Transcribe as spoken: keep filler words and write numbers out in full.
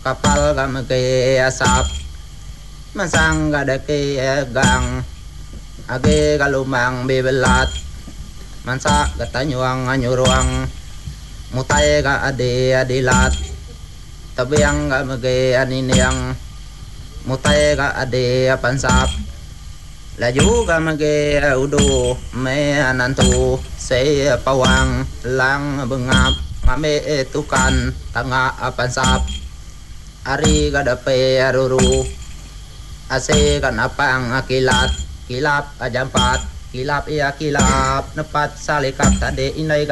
kapal gamage asap masang gadake gang age galumang bebelat mansa gatanyuang anyuruang mutay ga ade adilat tabiang gamage aniniang mutay ga ade pansap laju gamage udu me anantu se pawang lang bengap ngame tukan tanga pansap ari gadape aruru ase kanapang akilat kilap ajampat kilap iya kilap nepat salikap tade inay